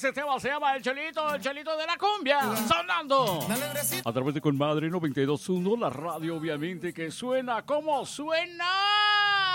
Ese tema se llama el Chelito de la cumbia, sonando a través de Conmadre 92.1, la radio obviamente que suena como suena.